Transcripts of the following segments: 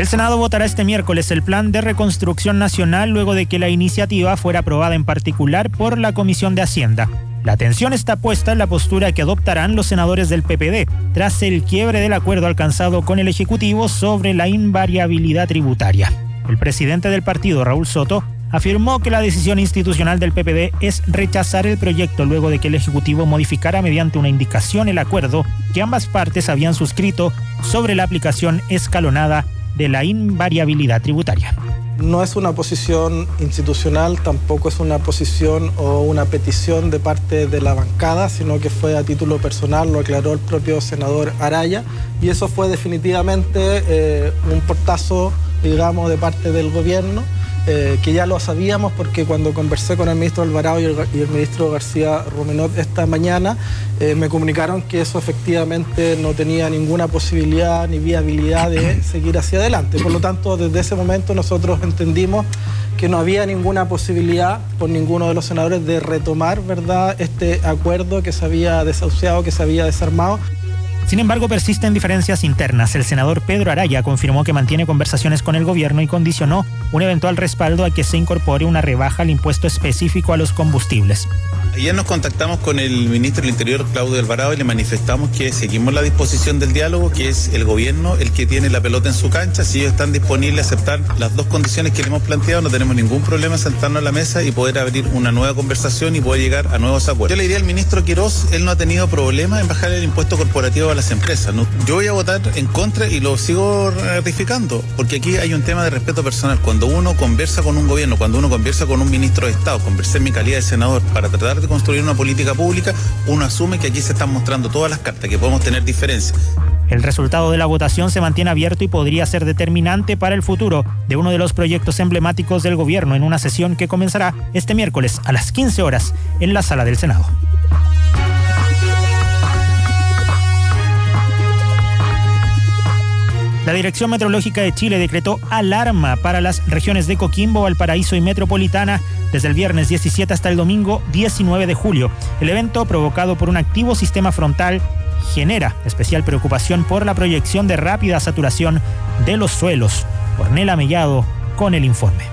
El Senado votará este miércoles el Plan de Reconstrucción Nacional luego de que la iniciativa fuera aprobada en particular por la Comisión de Hacienda. La atención está puesta en la postura que adoptarán los senadores del PPD tras el quiebre del acuerdo alcanzado con el Ejecutivo sobre la invariabilidad tributaria. El presidente del partido, Raúl Soto, afirmó que la decisión institucional del PPD es rechazar el proyecto luego de que el Ejecutivo modificara mediante una indicación el acuerdo que ambas partes habían suscrito sobre la aplicación escalonada de la invariabilidad tributaria. No es una posición institucional, tampoco es una posición o una petición de parte de la bancada, sino que fue a título personal, lo aclaró el propio senador Araya, y eso fue definitivamente un portazo, digamos, de parte del gobierno, que ya lo sabíamos porque cuando conversé con el ministro Alvarado y el ministro García Rumenot esta mañana, me comunicaron que eso efectivamente no tenía ninguna posibilidad ni viabilidad de seguir hacia adelante. Por lo tanto, desde ese momento nosotros entendimos que no había ninguna posibilidad por ninguno de los senadores de retomar, ¿verdad?, este acuerdo que se había desahuciado, que se había desarmado. Sin embargo, persisten diferencias internas. El senador Pedro Araya confirmó que mantiene conversaciones con el gobierno y condicionó un eventual respaldo a que se incorpore una rebaja al impuesto específico a los combustibles. Ayer nos contactamos con el ministro del Interior, Claudio Alvarado, y le manifestamos que seguimos la disposición del diálogo, que es el gobierno el que tiene la pelota en su cancha. Si ellos están disponibles a aceptar las dos condiciones que le hemos planteado, no tenemos ningún problema en sentarnos a la mesa y poder abrir una nueva conversación y poder llegar a nuevos acuerdos. Yo le diría al ministro Quirós, él no ha tenido problema en bajar el impuesto corporativo a las empresas. No, yo voy a votar en contra y lo sigo ratificando, porque aquí hay un tema de respeto personal. Cuando uno conversa con un gobierno, cuando uno conversa con un ministro de Estado, conversé en mi calidad de senador para tratar de construir una política pública, uno asume que aquí se están mostrando todas las cartas, que podemos tener diferencias. El resultado de la votación se mantiene abierto y podría ser determinante para el futuro de uno de los proyectos emblemáticos del gobierno en una sesión que comenzará este miércoles a las 15 horas en la sala del Senado. La Dirección Meteorológica de Chile decretó alarma para las regiones de Coquimbo, Valparaíso y Metropolitana desde el viernes 17 hasta el domingo 19 de julio. El evento, provocado por un activo sistema frontal, genera especial preocupación por la proyección de rápida saturación de los suelos. Ornella Mellado con el informe.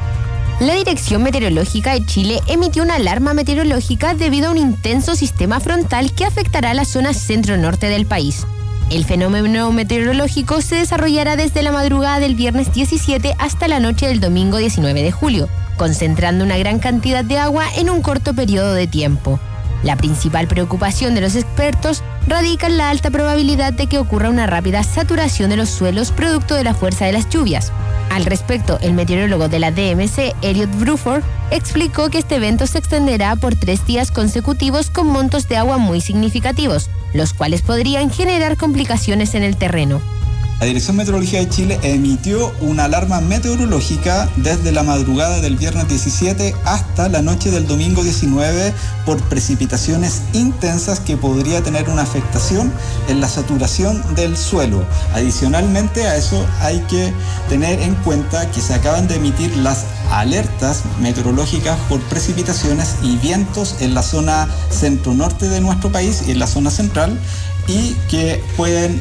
La Dirección Meteorológica de Chile emitió una alarma meteorológica debido a un intenso sistema frontal que afectará la zona centro-norte del país. El fenómeno meteorológico se desarrollará desde la madrugada del viernes 17 hasta la noche del domingo 19 de julio, concentrando una gran cantidad de agua en un corto periodo de tiempo. La principal preocupación de los expertos radica en la alta probabilidad de que ocurra una rápida saturación de los suelos producto de la fuerza de las lluvias. Al respecto, el meteorólogo de la DMC, Elliot Bruford, explicó que este evento se extenderá por 3 días consecutivos con montos de agua muy significativos, los cuales podrían generar complicaciones en el terreno. La Dirección Meteorológica de Chile emitió una alarma meteorológica desde la madrugada del viernes 17 hasta la noche del domingo 19 por precipitaciones intensas que podría tener una afectación en la saturación del suelo. Adicionalmente a eso hay que tener en cuenta que se acaban de emitir las alertas meteorológicas por precipitaciones y vientos en la zona centro-norte de nuestro país y en la zona central, y que pueden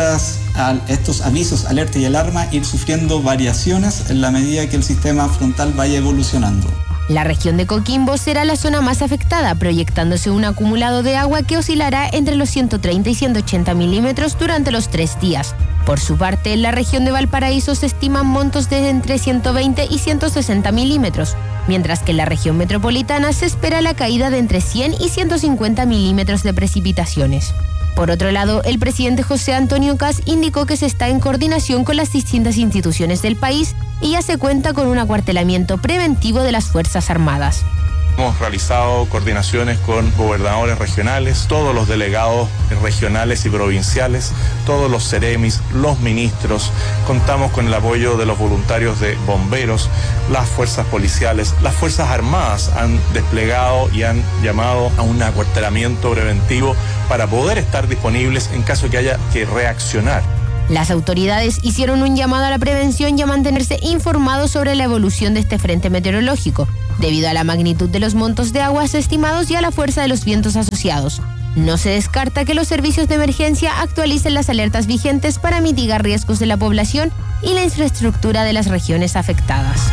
estos avisos, alerta y alarma ir sufriendo variaciones en la medida que el sistema frontal vaya evolucionando. La región de Coquimbo será la zona más afectada, proyectándose un acumulado de agua que oscilará entre los 130 y 180 milímetros durante los 3 días. Por su parte, en la región de Valparaíso se estiman montos de entre 120 y 160 milímetros, mientras que en la región metropolitana se espera la caída de entre 100 y 150 milímetros de precipitaciones. Por otro lado, el presidente José Antonio Kast indicó que se está en coordinación con las distintas instituciones del país y ya se cuenta con un acuartelamiento preventivo de las Fuerzas Armadas. Hemos realizado coordinaciones con gobernadores regionales, todos los delegados regionales y provinciales, todos los ceremis, los ministros. Contamos con el apoyo de los voluntarios de bomberos, las fuerzas policiales, las Fuerzas Armadas han desplegado y han llamado a un acuartelamiento preventivo para poder estar disponibles en caso que haya que reaccionar. Las autoridades hicieron un llamado a la prevención y a mantenerse informados sobre la evolución de este frente meteorológico, debido a la magnitud de los montos de aguas estimados y a la fuerza de los vientos asociados. No se descarta que los servicios de emergencia actualicen las alertas vigentes para mitigar riesgos de la población y la infraestructura de las regiones afectadas.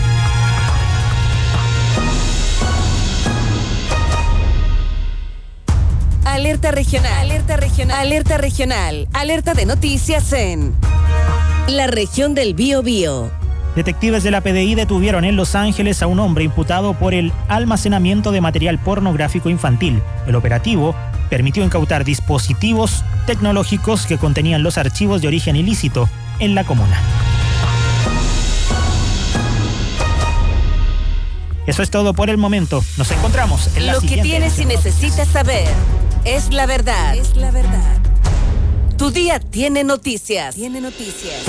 Alerta regional, alerta regional, alerta regional, alerta de noticias en la región del Biobío. Detectives de la PDI detuvieron en Los Ángeles a un hombre imputado por el almacenamiento de material pornográfico infantil. El operativo permitió incautar dispositivos tecnológicos que contenían los archivos de origen ilícito en la comuna. Eso es todo por el momento. Nos encontramos en la Lo siguiente que tienes y edición. necesitas saber es la verdad. Es la verdad. Tu día tiene noticias. Tiene noticias.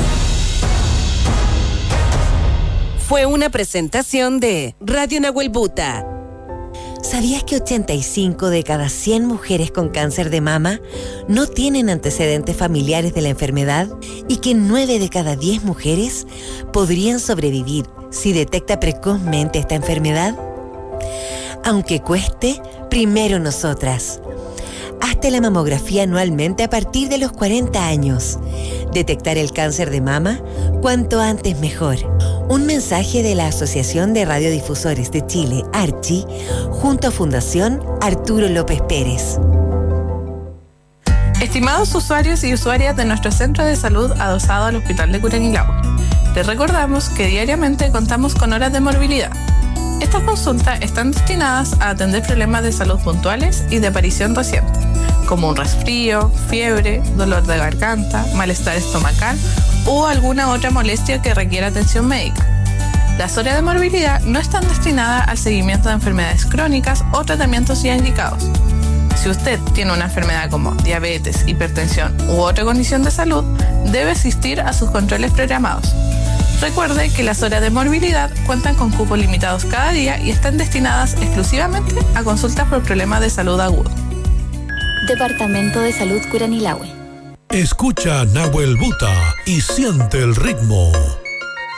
Fue una presentación de Radio Nahuel Buta. ¿Sabías que 85 de cada 100 mujeres con cáncer de mama no tienen antecedentes familiares de la enfermedad? Y que 9 de cada 10 mujeres podrían sobrevivir si detecta precozmente esta enfermedad. Aunque cueste, primero nosotras. Hazte la mamografía anualmente a partir de los 40 años. Detectar el cáncer de mama, cuanto antes mejor. Un mensaje de la Asociación de Radiodifusores de Chile, ARCHI, junto a Fundación Arturo López Pérez. Estimados usuarios y usuarias de nuestro centro de salud adosado al Hospital de Curanilahue, les recordamos que diariamente contamos con horas de morbilidad. Estas consultas están destinadas a atender problemas de salud puntuales y de aparición reciente, como un resfrío, fiebre, dolor de garganta, malestar estomacal o alguna otra molestia que requiera atención médica. Las horas de morbilidad no están destinadas al seguimiento de enfermedades crónicas o tratamientos ya indicados. Si usted tiene una enfermedad como diabetes, hipertensión u otra condición de salud, debe asistir a sus controles programados. Recuerde que las horas de morbilidad cuentan con cupos limitados cada día y están destinadas exclusivamente a consultas por problemas de salud agudo. Departamento de Salud Curanilahue. Escucha Nahuel Buta y siente el ritmo.